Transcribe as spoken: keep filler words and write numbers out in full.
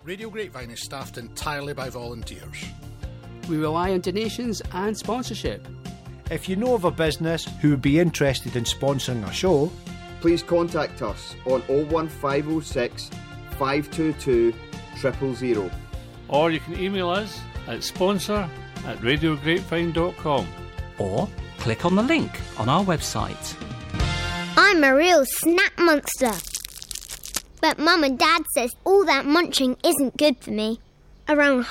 Radio Grapevine is staffed entirely by volunteers. We rely on donations and sponsorship. If you know of a business who would be interested in sponsoring our show, please contact us on oh one five oh six, five two two, zero zero zero. Or you can email us at sponsor at radio grapevine dot com. Or click on the link on our website. I'm a real snack monster. But Mum and Dad says all that munching isn't good for me. Around